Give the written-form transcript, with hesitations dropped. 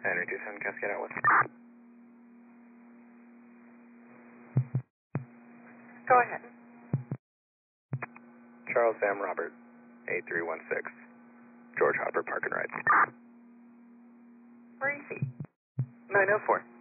Henry 27 Cascade out west. Go ahead. Charles Sam Robert, 8316. George Hopper, Park and Ride. Where is he? 904.